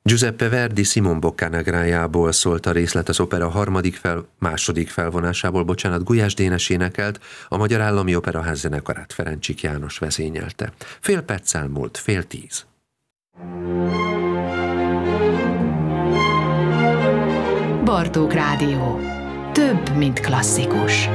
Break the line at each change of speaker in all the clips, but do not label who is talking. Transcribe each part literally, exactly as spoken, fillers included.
Giuseppe Verdi Simon Boccanegrajából szólt a részlet, az opera harmadik fel, második felvonásából, bocsánat, Gulyás Dénes énekelt, a Magyar Állami Operaház zenekarát Ferencsik János vezényelte. Fél perccel múlt, fél tíz.
Bartók Rádió. Több, mint klasszikus.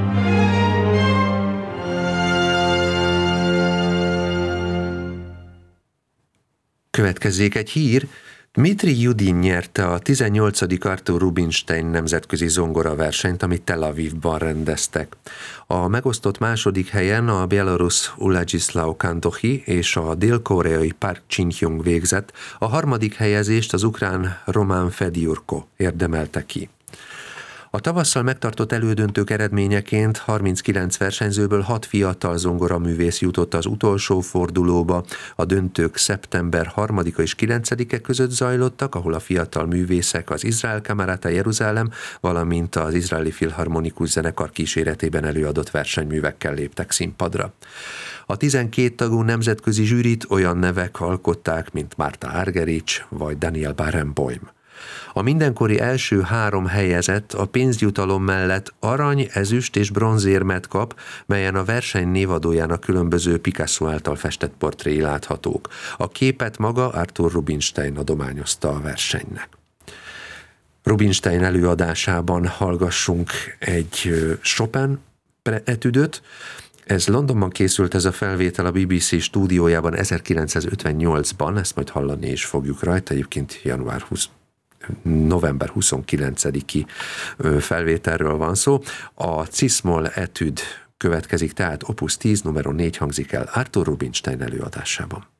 Következzék egy hír. Dmitri Judin nyerte a tizennyolcadik Arthur Rubinstein nemzetközi zongoraversenyt, amit Tel Avivban rendeztek. A megosztott második helyen a belarusz Uladzsiszlav Kantohi és a dél-koreai Park Chin-hyung végzett, a harmadik helyezést az ukrán Roman Fedjurko érdemelte ki. A tavasszal megtartott elődöntők eredményeként harminckilenc versenyzőből hat fiatal zongoraművész jutott az utolsó fordulóba. A döntők szeptember harmadika és kilencedike között zajlottak, ahol a fiatal művészek az Izrael Kamarata Jeruzsálem, valamint az Izraeli Filharmonikus Zenekar kíséretében előadott versenyművekkel léptek színpadra. A tizenkét tagú nemzetközi zsűrit olyan nevek alkották, mint Marta Argerich vagy Daniel Barenboim. A mindenkori első három helyezett a pénzjutalom mellett arany, ezüst és bronzérmet kap, melyen a verseny névadójának különböző Picasso által festett portréi láthatók. A képet maga Arthur Rubinstein adományozta a versenynek. Rubinstein előadásában hallgassunk egy Chopin etüdöt. Ez Londonban készült, ez a felvétel a bé bé cé stúdiójában ezerkilencszázötvennyolcban, ezt majd hallani is fogjuk rajta, egyébként január huszadika november huszonkilencediki felvételről van szó. A Cis-moll etüd következik, tehát opus tíz, numero négy hangzik el Arthur Rubinstein előadásában.